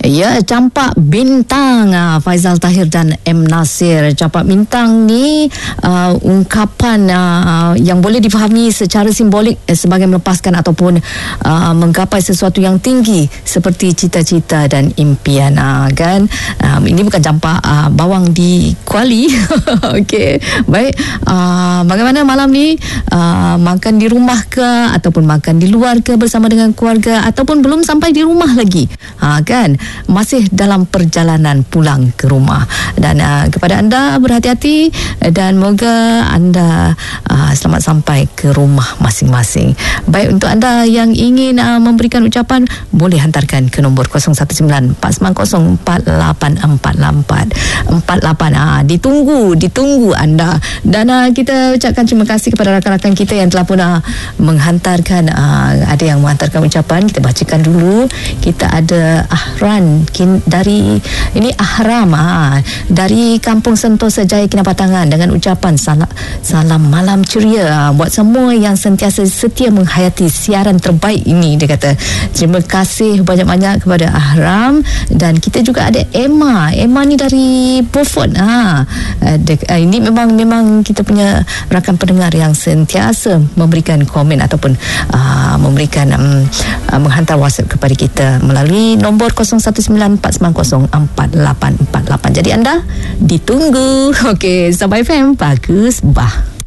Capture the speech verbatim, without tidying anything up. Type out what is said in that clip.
Ya, campak bintang, uh, Faizal Tahir dan M. Nasir. Campak bintang ni uh, ungkapan uh, yang boleh difahami secara simbolik eh, sebagai melepaskan ataupun uh, menggapai sesuatu yang tinggi seperti cita-cita dan impian, uh, kan. Uh, ini bukan campak uh, bawang di Kuali. Okey, baik. Uh, bagaimana malam ni? Uh, makan di rumah ke ataupun makan di luar ke bersama dengan keluarga ataupun belum sampai di rumah lagi, ha, kan, masih dalam perjalanan pulang ke rumah. Dan uh, kepada anda, berhati-hati dan moga anda uh, selamat sampai ke rumah masing-masing. Baik, untuk anda yang ingin uh, memberikan ucapan, boleh hantarkan ke nombor kosong satu sembilan empat sembilan kosong empat lapan empat empat empat lapan. Ha, ditunggu ditunggu anda. Dan uh, kita ucapkan terima kasih kepada rakan-rakan kita yang telah pun uh, menghantarkan, uh, ada yang menghantarkan ucapan. Kita bacakan dulu. Kita ada Ahran kin, dari ini Ahram, ha, dari Kampung Sentosa Jaya Kinabatangan, dengan ucapan salam, salam malam ceria, ha, buat semua yang sentiasa setia menghayati siaran terbaik ini. Dia kata terima kasih banyak-banyak kepada Ahram. Dan kita juga ada Emma. Emma ni dari Beaufort, ha. Dia, ini memang memang kita punya rakan pendengar yang sentiasa memberikan komen ataupun uh, memberikan um, uh, menghantar WhatsApp kepada kita melalui nombor kosong satu sembilan empat sembilan kosong empat lapan empat lapan. Jadi anda ditunggu. Okey, Sabah F M bagus bah.